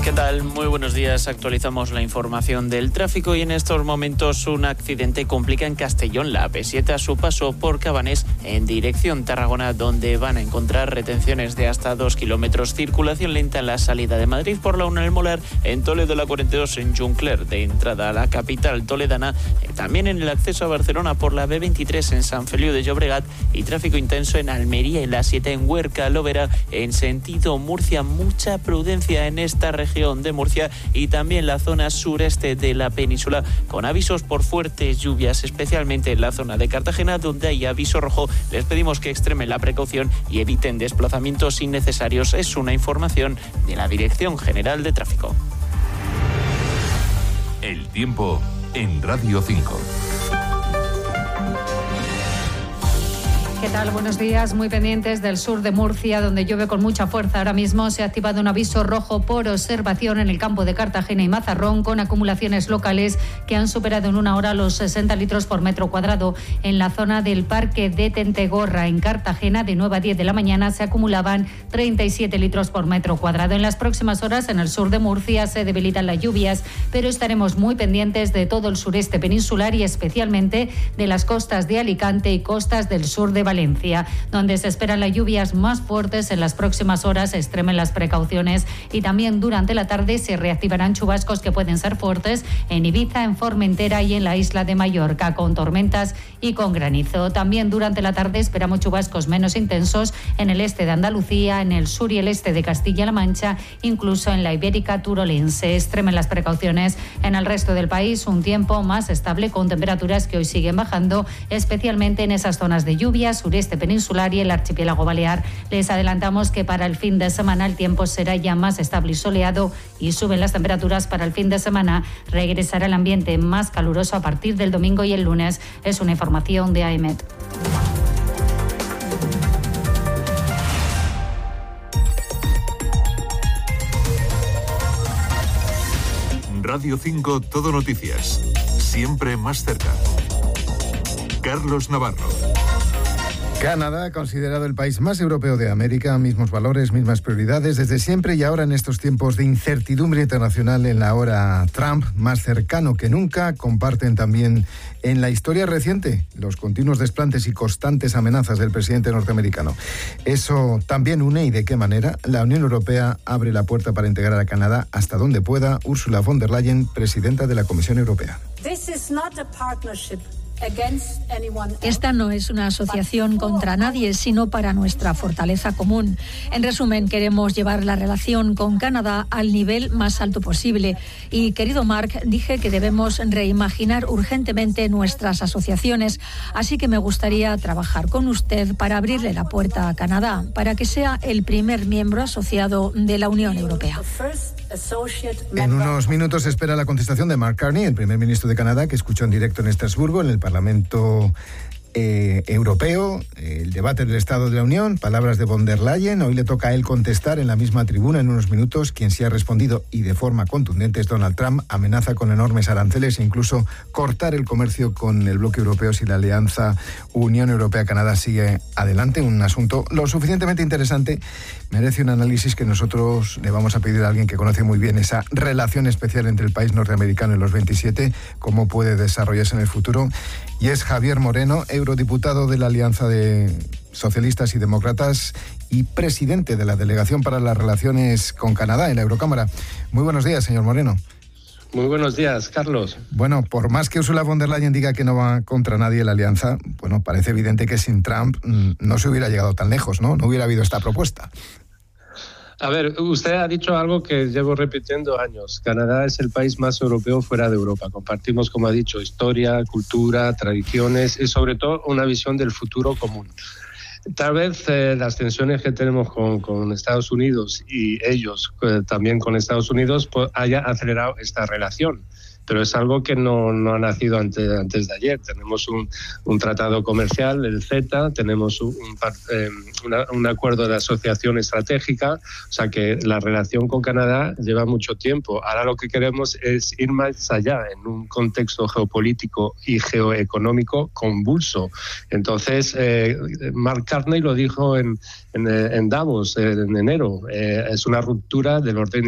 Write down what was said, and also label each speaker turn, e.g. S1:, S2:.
S1: ¿Qué tal? Muy buenos días. Actualizamos la información del tráfico y en estos momentos un accidente complica en Castellón la AP7 a su paso por Cabanés en dirección Tarragona, donde van a encontrar retenciones de hasta 2 kilómetros. Circulación lenta en la salida de Madrid por la 1 del Molar, en Toledo la 42 en Juncler, de entrada a la capital toledana. También en el acceso a Barcelona por la B23 en San Feliu de Llobregat y tráfico intenso en Almería y la 7 en Huerca, Lovera, en sentido Murcia. Mucha prudencia en esta región de Murcia y también la zona sureste de la península, con avisos por fuertes lluvias, especialmente en la zona de Cartagena, donde hay aviso rojo. Les pedimos que extremen la precaución y eviten desplazamientos innecesarios. Es una información de la Dirección General de Tráfico.
S2: El tiempo en Radio 5.
S3: ¿Qué tal? Buenos días. Muy pendientes del sur de Murcia, donde llueve con mucha fuerza. Ahora mismo se ha activado un aviso rojo por observación en el campo de Cartagena y Mazarrón, con acumulaciones locales que han superado en una hora los 60 litros por metro cuadrado. En la zona del Parque de Tentegorra, en Cartagena, de 9 a 10 de la mañana, se acumulaban 37 litros por metro cuadrado. En las próximas horas, en el sur de Murcia, se debilitan las lluvias, pero estaremos muy pendientes de todo el sureste peninsular y especialmente de las costas de Alicante y costas del sur de Valencia, donde se esperan las lluvias más fuertes en las próximas horas. Extremen las precauciones y también durante la tarde se reactivarán chubascos que pueden ser fuertes en Ibiza, en Formentera y en la isla de Mallorca, con tormentas y con granizo. También durante la tarde esperamos chubascos menos intensos en el este de Andalucía, en el sur y el este de Castilla-La Mancha, incluso en la Ibérica turolense. Extremen las precauciones en el resto del país. Un tiempo más estable con temperaturas que hoy siguen bajando, especialmente en esas zonas de lluvia, sureste peninsular y el archipiélago balear. Les adelantamos que para el fin de semana el tiempo será ya más estable y soleado y suben las temperaturas para el fin de semana. Regresará el ambiente más caluroso a partir del domingo y el lunes. Es una información de AEMET.
S2: Radio 5 Todo Noticias. Siempre más cerca. Carlos Navarro.
S4: Canadá, considerado el país más europeo de América, mismos valores, mismas prioridades desde siempre y ahora en estos tiempos de incertidumbre internacional en la hora Trump, más cercano que nunca, comparten también en la historia reciente los continuos desplantes y constantes amenazas del presidente norteamericano. Eso también une, y de qué manera, la Unión Europea abre la puerta para integrar a Canadá hasta donde pueda. Ursula von der Leyen, presidenta de la Comisión Europea.
S5: Esta no es una asociación contra nadie, sino para nuestra fortaleza común. En resumen, queremos llevar la relación con Canadá al nivel más alto posible. Y, querido Mark, dije que debemos reimaginar urgentemente nuestras asociaciones, así que me gustaría trabajar con usted para abrirle la puerta a Canadá, para que sea el primer miembro asociado de la Unión Europea.
S4: En unos minutos se espera la contestación de Mark Carney, el primer ministro de Canadá, que escuchó en directo en Estrasburgo, en el Parlamento Europeo, el debate del Estado de la Unión, palabras de von der Leyen. Hoy le toca a él contestar en la misma tribuna en unos minutos. Quien sí ha respondido y de forma contundente es Donald Trump. Amenaza con enormes aranceles e incluso cortar el comercio con el bloque europeo si la alianza Unión Europea-Canadá sigue adelante. Un asunto lo suficientemente interesante, merece un análisis que nosotros le vamos a pedir a alguien que conoce muy bien esa relación especial entre el país norteamericano y los 27, cómo puede desarrollarse en el futuro. Y es Javier Moreno, eurodiputado de la Alianza de Socialistas y Demócratas y presidente de la Delegación para las Relaciones con Canadá en la Eurocámara. Muy buenos días, señor Moreno.
S6: Muy buenos días, Carlos.
S4: Bueno, por más que Ursula von der Leyen diga que no va contra nadie la alianza, bueno, parece evidente que sin Trump no se hubiera llegado tan lejos, ¿no? No hubiera habido esta propuesta.
S6: A ver, usted ha dicho algo que llevo repitiendo años. Canadá es el país más europeo fuera de Europa. Compartimos, como ha dicho, historia, cultura, tradiciones y sobre todo una visión del futuro común. Tal vez las tensiones que tenemos con Estados Unidos y ellos también con Estados Unidos pues, haya acelerado esta relación. Pero es algo que no ha nacido antes de ayer. Tenemos un tratado comercial, el CETA, tenemos un acuerdo de asociación estratégica, o sea que la relación con Canadá lleva mucho tiempo. Ahora lo que queremos es ir más allá en un contexto geopolítico y geoeconómico convulso. Entonces, Mark Carney lo dijo en Davos en enero, es una ruptura del orden